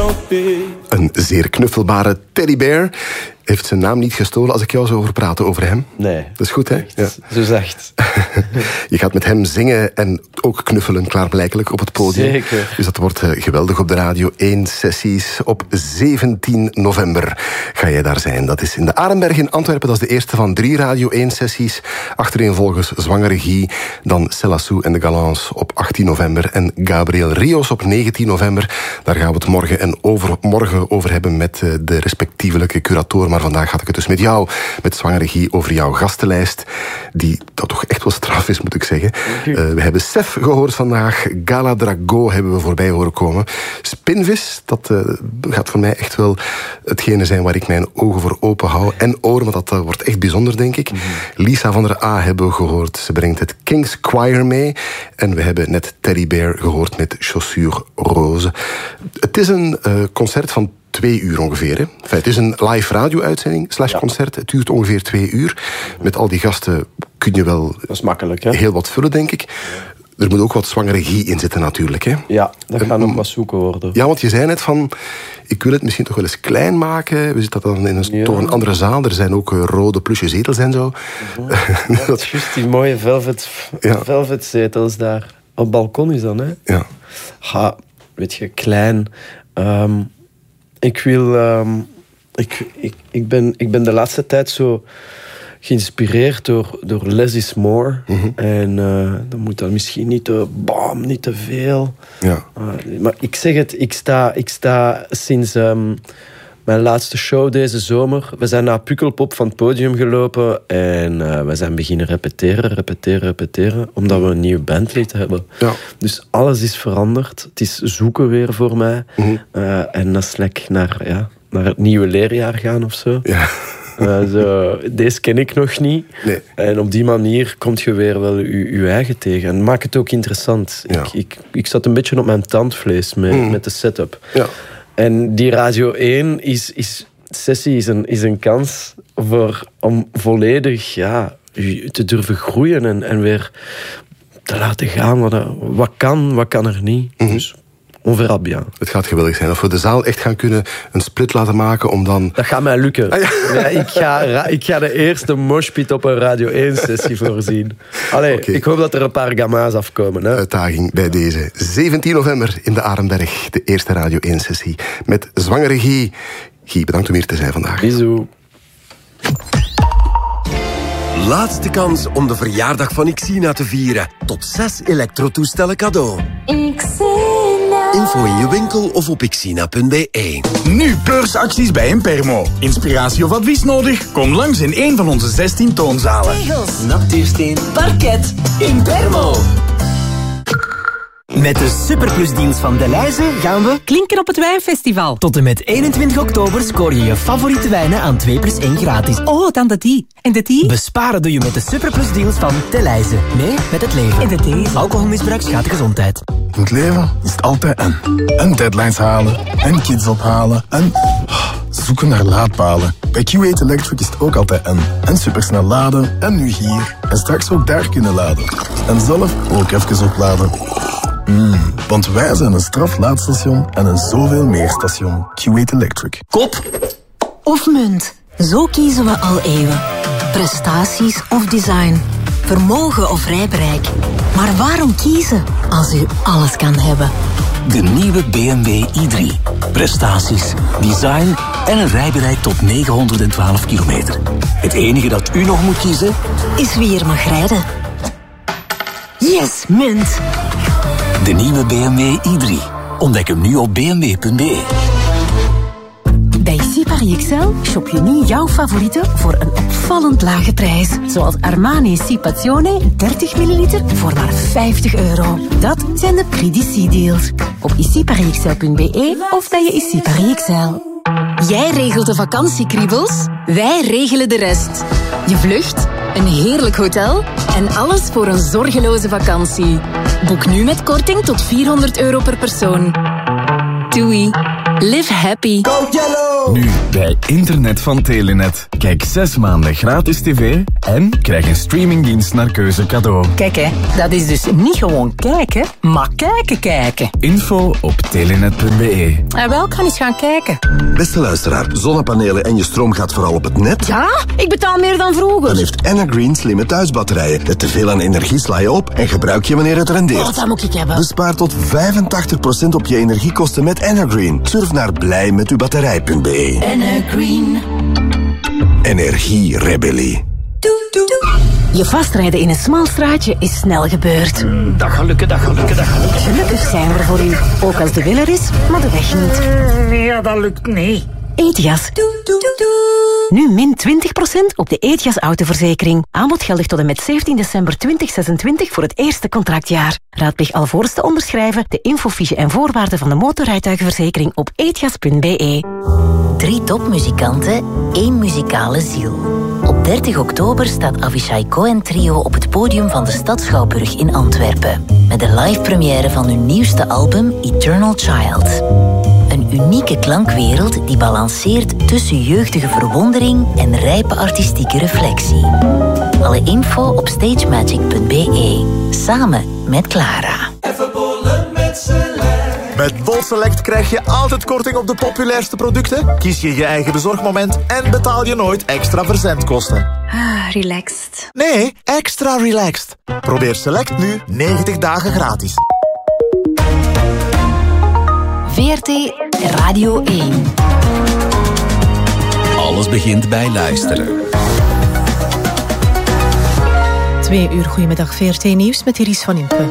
chanter. Een zeer knuffelbare teddybear. Heeft zijn naam niet gestolen als ik jou zou horen praten over hem? Nee. Dat is goed, hè? Ja. Zo zacht. Je gaat met hem zingen en ook knuffelen, klaarblijkelijk, op het podium. Zeker. Dus dat wordt geweldig op de Radio 1 sessies. Op 17 november ga jij daar zijn. Dat is in de Arenberg in Antwerpen. Dat is de eerste van 3 Radio 1 sessies. Achtereenvolgens Zwangere Guy, dan Célassou en de Galants op 18 november. En Gabriel Rios op 19 november. Daar gaan we het morgen en overmorgen over hebben met de respectievelijke curatoren. Maar vandaag had ik het dus met jou, met Zwangere Guy, over jouw gastenlijst. Die dat toch echt wel straf is, moet ik zeggen. We hebben Sef gehoord vandaag. Gala Drago hebben we voorbij horen komen. Spinvis, dat gaat voor mij echt wel hetgene zijn waar ik mijn ogen voor open hou. En oren, want dat wordt echt bijzonder, denk ik. Lisa van der A hebben we gehoord. Ze brengt het King's Choir mee. En we hebben net Teddy Bear gehoord met Chaussure Rose. Het is een concert van 2 uur ongeveer. Hè? Enfin, het is een live radio-uitzending / concert. Het duurt ongeveer 2 uur. Met al die gasten kun je wel dat is makkelijk, hè? Heel wat vullen, denk ik. Er moet ook wat Zwangere Guy in zitten natuurlijk. Hè? Ja, dat gaat nog wat zoeken worden. Ja, want je zei net van, ik wil het misschien toch wel eens klein maken. We zitten dan in toch een andere zaal. Er zijn ook rode plusje zetels en zo. Ja, dat is juist die mooie velvet zetels daar. Op het balkon is dan, hè? Ja. Ha, weet je, klein. Ik wil... Ik ben de laatste tijd zo geïnspireerd door Less is More. En dan moet dat misschien niet te veel. Ja. Maar ik zeg het, ik sta sinds mijn laatste show deze zomer. We zijn naar Pukkelpop van het podium gelopen. En we zijn beginnen repeteren. Omdat we een nieuw bandlid hebben. Ja. Dus alles is veranderd. Het is zoeken weer voor mij. En dat is lekker naar het nieuwe leerjaar gaan of zo. Ja. Deze ken ik nog niet. Nee. En op die manier kom je weer wel je eigen tegen. En maak het ook interessant. Ja. Ik zat een beetje op mijn tandvlees met de setup. Ja. En die Radio 1 sessie is een kans om volledig te durven groeien en weer te laten gaan. Wat kan er niet. Dus on verra bien. Het gaat geweldig zijn. Of we de zaal echt gaan kunnen een split laten maken om dan... Dat gaat mij lukken. Ik ga de eerste moshpit op een Radio 1-sessie voorzien. Allee, ik hoop dat er een paar gamma's afkomen. Hè? Uitdaging bij deze. 17 november in de Arenberg, de eerste Radio 1-sessie. Met Zwangere Guy. Guy, bedankt om hier te zijn vandaag. Bisous. Laatste kans om de verjaardag van Xina te vieren. Tot 6 elektrotoestellen cadeau. Info in je winkel of op xina.be. Nu beursacties bij Impermo. Inspiratie of advies nodig? Kom langs in een van onze 16 toonzalen. Tegels, natuursteen, parket, Impermo. Met de Superplusdeals van Delhaize gaan we klinken op het wijnfestival. Tot en met 21 oktober scoor je je favoriete wijnen aan 2+1 gratis. Oh, dan de die. En de die? Besparen doe je met de Superplusdeals van Delhaize. Mee met het leven. En de deze. Alcoholmisbruik schaadt de gezondheid. In het leven is het altijd en deadlines halen, en kids ophalen, en zoeken naar laadpalen. Bij Q8 Electric is het ook altijd en supersnel laden, en nu hier. En straks ook daar kunnen laden. En zelf ook even opladen. Want wij zijn een straflaadstation en een zoveel meer station. Q8 Electric. Kop of munt. Zo kiezen we al eeuwen. Prestaties of design. Vermogen of rijbereik. Maar waarom kiezen als u alles kan hebben? De nieuwe BMW i3. Prestaties, design en een rijbereik tot 912 kilometer. Het enige dat u nog moet kiezen is wie er mag rijden. Yes, munt. De nieuwe BMW i3. Ontdek hem nu op bmw.be. Bij Sipari XL shop je nu jouw favorieten voor een opvallend lage prijs. Zoals Armani Sipazione 30 ml voor maar €50. Dat zijn de Prix d'Ici deals. Op isiparixl.be of bij je Isipari XL. Jij regelt de vakantiekriebels, wij regelen de rest. Je vlucht, een heerlijk hotel en alles voor een zorgeloze vakantie. Boek nu met korting tot €400 per persoon. Doei. Live happy. Go Yellow! Nu bij internet van Telenet. Kijk 6 maanden gratis tv en krijg een streamingdienst naar keuze cadeau. Kijk hè, dat is dus niet gewoon kijken, maar kijken. Info op telenet.be. En wel, ik ga eens gaan kijken. Beste luisteraar, zonnepanelen en je stroom gaat vooral op het net? Ja, ik betaal meer dan vroeger. Dan heeft Energreen slimme thuisbatterijen. Net te veel aan energie sla je op en gebruik je wanneer het rendeert. Oh, dat moet ik hebben. Bespaar tot 85% op je energiekosten met Energreen. Surf naar blijmetubatterij.be. Energreen. Energierebellie. Je vastrijden in een smal straatje is snel gebeurd. Dat gaat lukken. Gelukkig zijn we er voor u. Ook als de wil er is, maar de weg niet. Ja, dat lukt niet. Ethias. Nu min 20% op de Ethias autoverzekering. Aanbod geldig tot en met 17 december 2026 voor het eerste contractjaar. Raadpleeg alvorens te onderschrijven de infofiche en voorwaarden van de motorrijtuigenverzekering op ethias.be. 3 topmuzikanten, 1 muzikale ziel. Op 30 oktober staat Avishai Cohen Trio op het podium van de Stadsschouwburg in Antwerpen. Met de live première van hun nieuwste album Eternal Child. Een unieke klankwereld die balanceert tussen jeugdige verwondering en rijpe artistieke reflectie. Alle info op stagemagic.be. Samen met Clara. Even bollen met Select. Met Bol Select krijg je altijd korting op de populairste producten, kies je je eigen bezorgmoment en betaal je nooit extra verzendkosten. Relaxed. Nee, extra relaxed. Probeer Select nu 90 dagen gratis. VRT Radio 1. Alles begint bij luisteren. 2 uur, goedemiddag, VRT Nieuws met Iris van Impe.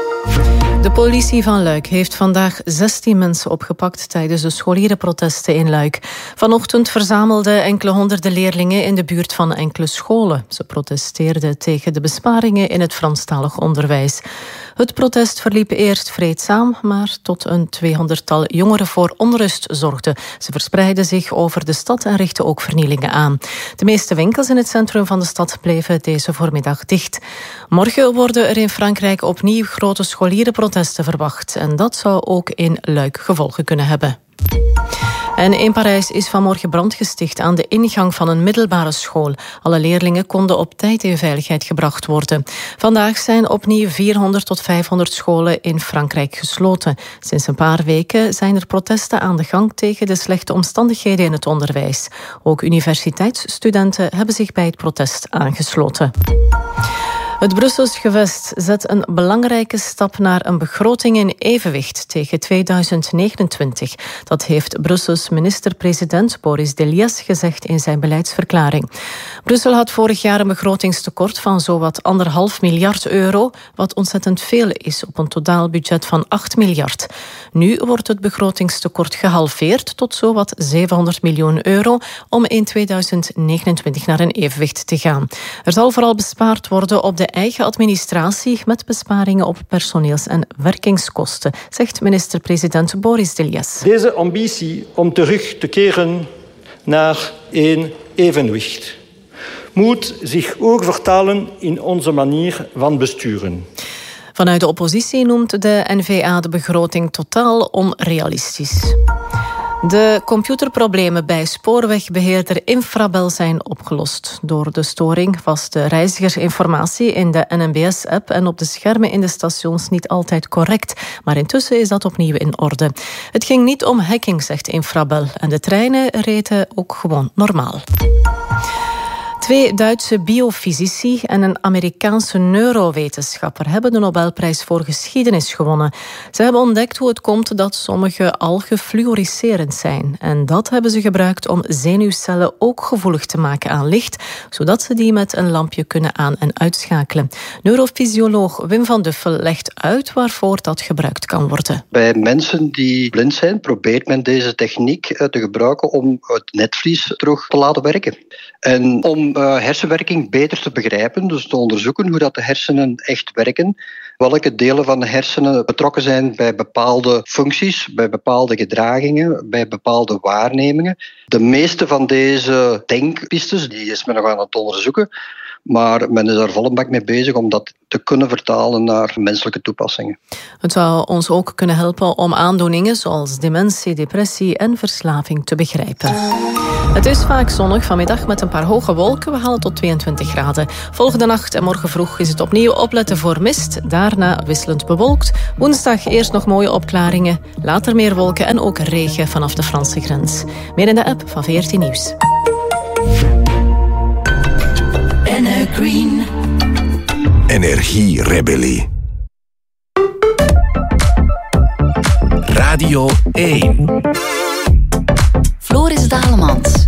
De politie van Luik heeft vandaag 16 mensen opgepakt tijdens de scholierenprotesten in Luik. Vanochtend verzamelden enkele honderden leerlingen in de buurt van enkele scholen. Ze protesteerden tegen de besparingen in het Franstalig onderwijs. Het protest verliep eerst vreedzaam, maar tot een 200-tal jongeren voor onrust zorgden. Ze verspreidden zich over de stad en richtten ook vernielingen aan. De meeste winkels in het centrum van de stad bleven deze voormiddag dicht. Morgen worden er in Frankrijk opnieuw grote scholierenprotesten verwacht. En dat zou ook in Luik gevolgen kunnen hebben. En in Parijs is vanmorgen brand gesticht aan de ingang van een middelbare school. Alle leerlingen konden op tijd in veiligheid gebracht worden. Vandaag zijn opnieuw 400 tot 500 scholen in Frankrijk gesloten. Sinds een paar weken zijn er protesten aan de gang tegen de slechte omstandigheden in het onderwijs. Ook universiteitsstudenten hebben zich bij het protest aangesloten. Het Brussels gewest zet een belangrijke stap naar een begroting in evenwicht tegen 2029. Dat heeft Brussels minister-president Boris Deliès gezegd in zijn beleidsverklaring. Brussel had vorig jaar een begrotingstekort van zowat 1,5 miljard euro, wat ontzettend veel is op een totaalbudget van 8 miljard. Nu wordt het begrotingstekort gehalveerd tot zowat 700 miljoen euro om in 2029 naar een evenwicht te gaan. Er zal vooral bespaard worden op de eigen administratie met besparingen op personeels- en werkingskosten, zegt minister-president Boris Deliès. Deze ambitie om terug te keren naar een evenwicht moet zich ook vertalen in onze manier van besturen. Vanuit de oppositie noemt de N-VA de begroting totaal onrealistisch. De computerproblemen bij spoorwegbeheerder Infrabel zijn opgelost. Door de storing was de reizigersinformatie in de NMBS-app en op de schermen in de stations niet altijd correct. Maar intussen is dat opnieuw in orde. Het ging niet om hacking, zegt Infrabel. En de treinen reden ook gewoon normaal. 2 Duitse biofysici en een Amerikaanse neurowetenschapper hebben de Nobelprijs voor geschiedenis gewonnen. Ze hebben ontdekt hoe het komt dat sommige algen fluoriserend zijn. En dat hebben ze gebruikt om zenuwcellen ook gevoelig te maken aan licht, zodat ze die met een lampje kunnen aan- en uitschakelen. Neurofysioloog Wim van Duffel legt uit waarvoor dat gebruikt kan worden. Bij mensen die blind zijn, probeert men deze techniek te gebruiken om het netvlies terug te laten werken. En om hersenwerking beter te begrijpen, dus te onderzoeken hoe dat de hersenen echt werken, welke delen van de hersenen betrokken zijn bij bepaalde functies, bij bepaalde gedragingen, bij bepaalde waarnemingen. De meeste van deze denkpistes, die is men nog aan het onderzoeken, Maar men is daar volle bak mee bezig om dat te kunnen vertalen naar menselijke toepassingen. Het zou ons ook kunnen helpen om aandoeningen zoals dementie, depressie en verslaving te begrijpen. Het is vaak zonnig vanmiddag met een paar hoge wolken. We halen tot 22 graden. Volgende nacht en morgen vroeg is het opnieuw opletten voor mist. Daarna wisselend bewolkt. Woensdag eerst nog mooie opklaringen. Later meer wolken en ook regen vanaf de Franse grens. Meer in de app van VRT Nieuws. Green. Energierebellie. Radio 1. Floris Dalemans.